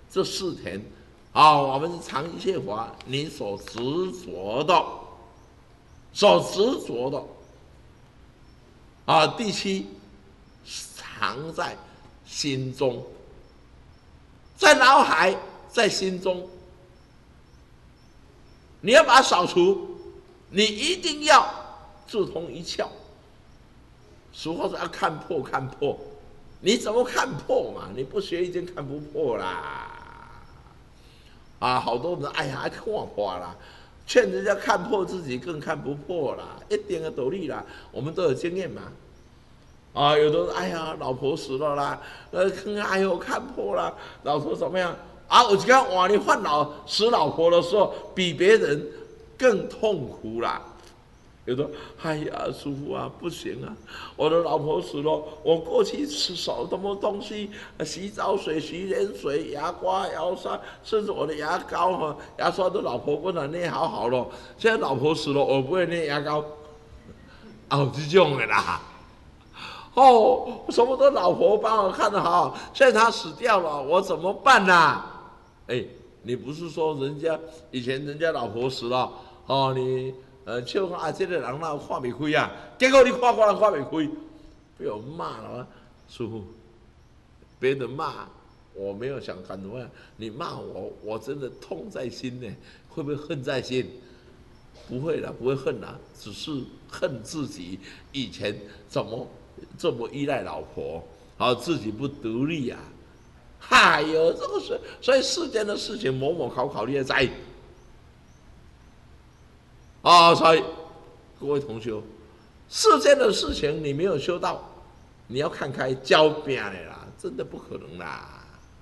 这4天，啊，我们常一切法，你所执着的，啊，第7，藏在心中，在脑海，在心中，你要把它扫除，你一定要自通一窍。俗话说要看破，看破，你怎么看破嘛？你不学已经看不破啦。啊，好多人哎呀看破啦，劝人家看破自己更看不破啦，一点的道理啦，我们都有经验嘛。啊，有的哎呀，老婆死了啦，哎呦看破了，老婆怎么样？啊，我讲哇，你死老婆的时候，比别人更痛苦啦。有的，哎呀，师父啊，不行啊，我的老婆死了，我过去吃少什么东西，洗澡水、洗脸水、牙刷、牙刷，甚至我的牙膏哈、牙刷都老婆帮我捏好了。现在老婆死了，我不会捏牙膏，哦，这种的啦。哦，什么都老婆帮我看得好，现在她死掉了，我怎么办呐？哎，你不是说以前人家老婆死了，哦，你笑讲啊，这个人哪看不开啊？结果你看我人看不开，被我骂了，师父，别人骂我没有想干什么，你骂我，我真的痛在心呢，会不会恨在心？不会啦，不会恨啦，只是恨自己以前怎么这么依赖老婆，啊，自己不独立啊！哎呦，这个是，所以世间的事情，某某考你也知。啊，所以各位同学，世间的事情你没有修到，你要看开交病的啦，真的不可能啦。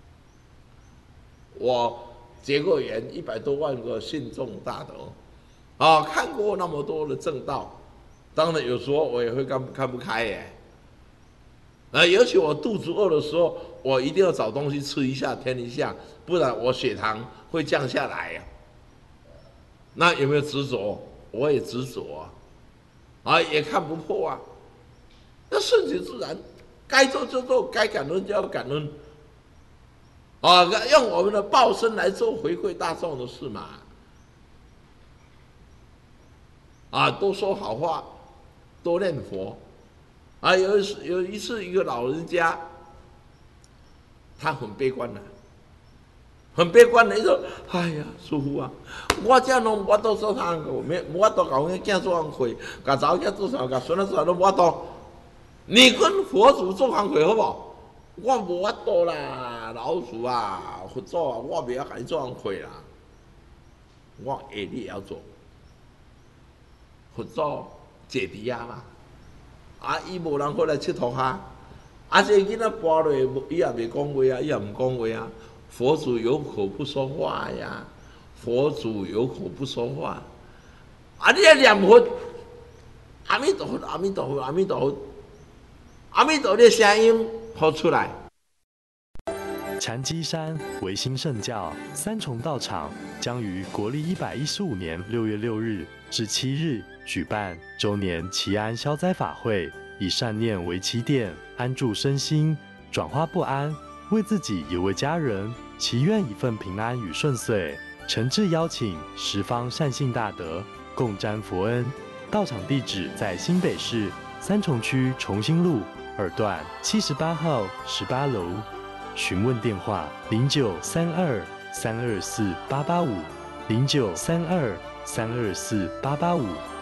我结过缘，100多万个信众大德，啊，看过那么多的正道，当然有时候我也会看不开耶。尤其我肚子饿的时候，我一定要找东西吃一下填一下，不然我血糖会降下来呀。那有没有执着？我也执着啊，也看不破啊。那顺其自然，该做就做，该感恩就要感恩，啊，用我们的报身来做回馈大众的事嘛。啊，多说好话，多念佛。啊，有一次，一个老人家，他很悲观的，很悲观的，他说：“哎呀，师父啊，我这拢无法度做啥，无法度搞阮囝做工课，甲查某囝做啥，甲孙仔做啥拢无法度。你跟佛祖做工课好不好？我无法度啦，老师啊，佛祖啊，我袂晓甲你做工课啦。我下你也要做，佛祖坐伫遐嘛。”啊，伊无人回来佚佗哈，啊，这囡仔跋落，伊也袂讲话啊，伊也毋讲话啊。佛祖有口不说话呀，佛祖有口不说话。啊，你要念佛，阿弥陀佛，阿弥陀佛，阿弥陀佛，阿弥陀佛的声音发出来。 禅机山唯心圣教3重道场将于国历115年6月6日至7日举办周年祈安消灾法会，以善念为起点，安住身心，转化不安，为自己也为家人，祈愿一份平安与顺遂。诚挚邀请十方善信大德共沾佛恩。道场地址在新北市3重区重新路2段78号18楼。询问电话：0932-324-885，0932-324-885。